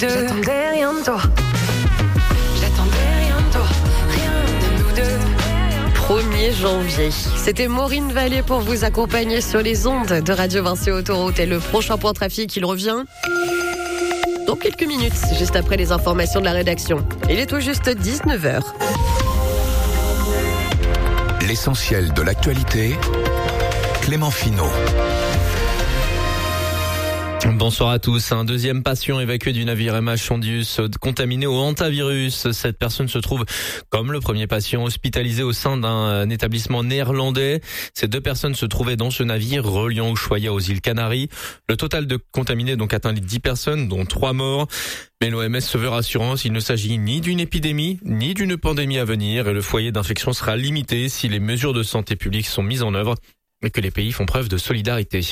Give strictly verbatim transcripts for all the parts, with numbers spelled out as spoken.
deux. J'attendais rien de toi. J'attendais rien de toi. Rien de nous deux. premier janvier. C'était Maureen Vallée pour vous accompagner sur les ondes de Radio Vinci Autoroute. Et le prochain point trafic, il revient dans quelques minutes, juste après les informations de la rédaction. Il est tout juste dix-neuf heures. L'essentiel de l'actualité, Clément Finot. Bonsoir à tous. Un deuxième patient évacué du navire M H Hondius contaminé au hantavirus. Cette personne se trouve, comme le premier patient, hospitalisé au sein d'un établissement néerlandais. Ces deux personnes se trouvaient dans ce navire reliant Ushuaïa aux îles Canaries. Le total de contaminés donc atteint les dix personnes, dont trois morts. Mais l'O M S se veut rassurant, il ne s'agit ni d'une épidémie, ni d'une pandémie à venir, et le foyer d'infection sera limité si les mesures de santé publique sont mises en œuvre et que les pays font preuve de solidarité.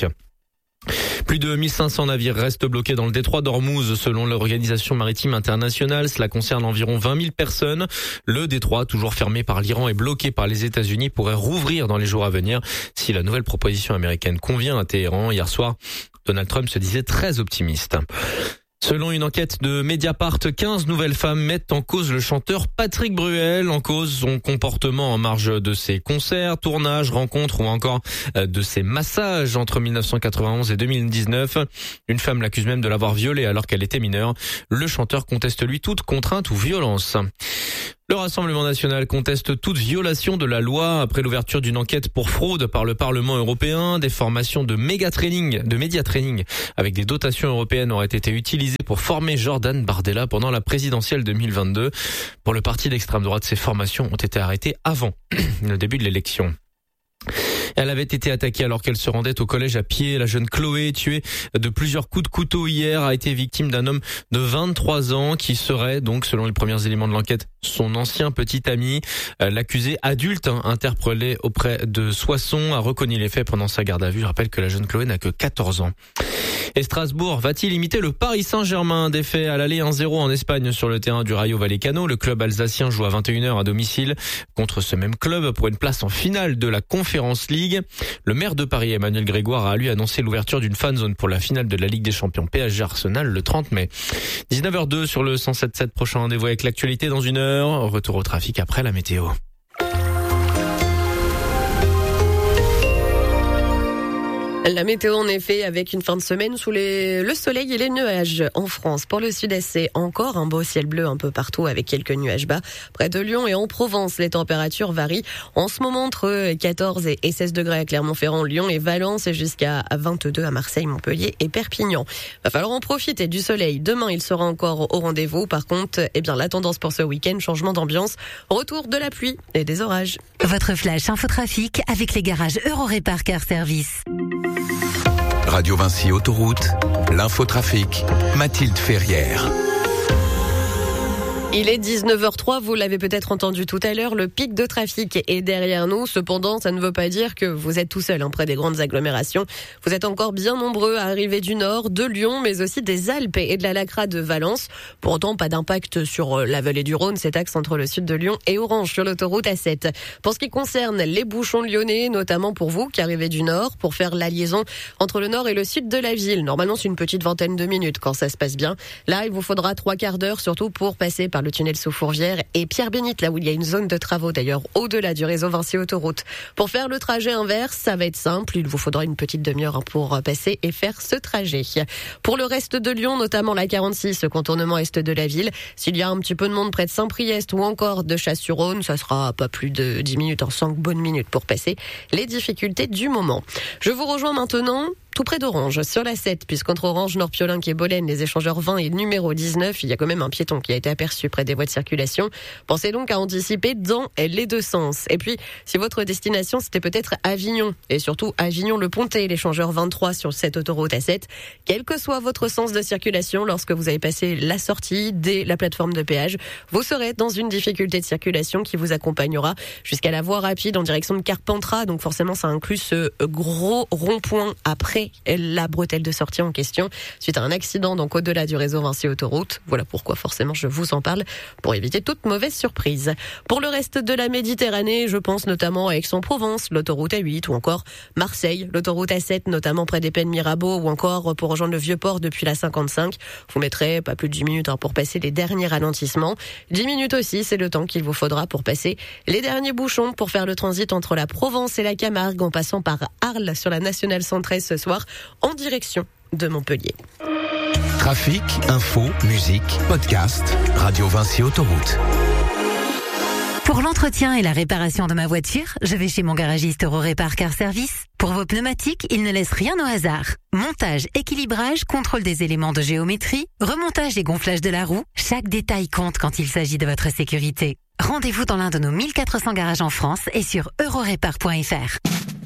Plus de mille cinq cents navires restent bloqués dans le détroit d'Ormuz selon l'Organisation maritime internationale. Cela concerne environ vingt mille personnes. Le détroit, toujours fermé par l'Iran et bloqué par les États-Unis, pourrait rouvrir dans les jours à venir si la nouvelle proposition américaine convient à Téhéran. Hier soir, Donald Trump se disait très optimiste. Selon une enquête de Mediapart, quinze nouvelles femmes mettent en cause le chanteur Patrick Bruel, en cause son comportement en marge de ses concerts, tournages, rencontres ou encore de ses massages entre mille neuf cent quatre-vingt-onze et deux mille dix-neuf. Une femme l'accuse même de l'avoir violé alors qu'elle était mineure. Le chanteur conteste lui toute contrainte ou violence. Le Rassemblement national conteste toute violation de la loi après l'ouverture d'une enquête pour fraude par le Parlement européen. Des formations de méga training, de média training avec des dotations européennes auraient été utilisées pour former Jordan Bardella pendant la présidentielle deux mille vingt-deux. Pour le parti d'extrême droite, ces formations ont été arrêtées avant le début de l'élection. Elle avait été attaquée alors qu'elle se rendait au collège à pied. La jeune Chloé, tuée de plusieurs coups de couteau hier, a été victime d'un homme de vingt-trois ans qui serait, donc selon les premiers éléments de l'enquête, son ancien petit ami. L'accusé adulte, hein, interpellé auprès de Soissons, a reconnu les faits pendant sa garde à vue. Je rappelle que la jeune Chloé n'a que quatorze ans. Et Strasbourg va-t-il imiter le Paris Saint-Germain? Défait à l'aller un zéro en Espagne sur le terrain du Rayo Vallecano. Le club alsacien joue à vingt et une heures à domicile contre ce même club pour une place en finale de la Conference League. Le maire de Paris, Emmanuel Grégoire, a lui annoncé l'ouverture d'une fan zone pour la finale de la Ligue des Champions P S G Arsenal le trente mai. dix-neuf heures deux sur le cent sept virgule sept, prochain rendez-vous avec l'actualité dans une heure. Retour au trafic après la météo. La météo, en effet, avec une fin de semaine sous les... le soleil et les nuages en France. Pour le sud-est, c'est encore un beau ciel bleu un peu partout avec quelques nuages bas. Près de Lyon et en Provence, les températures varient en ce moment entre quatorze et seize degrés à Clermont-Ferrand, Lyon et Valence et jusqu'à vingt-deux à Marseille, Montpellier et Perpignan. Va falloir en profiter du soleil. Demain, il sera encore au rendez-vous. Par contre, eh bien, la tendance pour ce week-end, changement d'ambiance, retour de la pluie et des orages. Votre flash infotrafic avec les garages Eurorépar Car Service. Radio Vinci Autoroute, l'infotrafic, Mathilde Ferrière. Il est dix-neuf heures trois, vous l'avez peut-être entendu tout à l'heure, le pic de trafic est derrière nous. Cependant, ça ne veut pas dire que vous êtes tout seul hein, près des grandes agglomérations. Vous êtes encore bien nombreux à arriver du nord, de Lyon, mais aussi des Alpes et de la Lacra de Valence. Pour autant, pas d'impact sur la vallée du Rhône, cet axe entre le sud de Lyon et Orange sur l'autoroute A sept. Pour ce qui concerne les bouchons lyonnais, notamment pour vous qui arrivez du nord, pour faire la liaison entre le nord et le sud de la ville. Normalement, c'est une petite vingtaine de minutes quand ça se passe bien. Là, il vous faudra trois quarts d'heure, surtout pour passer par le tunnel sous Fourvière et Pierre-Bénite, là où il y a une zone de travaux d'ailleurs au-delà du réseau Vinci Autoroute. Pour faire le trajet inverse, ça va être simple, il vous faudra une petite demi-heure pour passer et faire ce trajet. Pour le reste de Lyon, notamment la quarante-six, le contournement est de la ville, s'il y a un petit peu de monde près de Saint-Priest ou encore de Chasse-sur-Rhône, ça sera pas plus de dix minutes, en cinq bonnes minutes pour passer les difficultés du moment. Je vous rejoins maintenant tout près d'Orange, sur la sept, puisqu'entre Orange, Nord-Piolenc et Bolène, les échangeurs vingt et numéro dix-neuf, il y a quand même un piéton qui a été aperçu près des voies de circulation. Pensez donc à anticiper dans les deux sens. Et puis, si votre destination, c'était peut-être Avignon, et surtout Avignon-le-Pontet, l'échangeur vingt-trois sur cette autoroute A sept, quel que soit votre sens de circulation, lorsque vous avez passé la sortie dès la plateforme de péage, vous serez dans une difficulté de circulation qui vous accompagnera jusqu'à la voie rapide en direction de Carpentras. Donc forcément, ça inclut ce gros rond-point après après la bretelle de sortie en question suite à un accident donc au-delà du réseau Vinci Autoroute. Voilà pourquoi forcément je vous en parle pour éviter toute mauvaise surprise. Pour le reste de la Méditerranée, je pense notamment à Aix-en-Provence, l'autoroute A huit ou encore Marseille, l'autoroute A sept notamment près des Pennes Mirabeau ou encore pour rejoindre le Vieux-Port depuis la cinquante-cinq. Vous mettrez pas plus de dix minutes hein, pour passer les derniers ralentissements. dix minutes aussi, c'est le temps qu'il vous faudra pour passer les derniers bouchons pour faire le transit entre la Provence et la Camargue en passant par Arles sur la Nationale cent treize ce soir en direction de Montpellier. Trafic, info, musique, podcast, Radio Vinci Autoroute. Pour l'entretien et la réparation de ma voiture, je vais chez mon garagiste Eurorépar Car Service. Pour vos pneumatiques, il ne laisse rien au hasard. Montage, équilibrage, contrôle des éléments de géométrie, remontage et gonflage de la roue, chaque détail compte quand il s'agit de votre sécurité. Rendez-vous dans l'un de nos mille quatre cents garages en France et sur eurorépar point f r.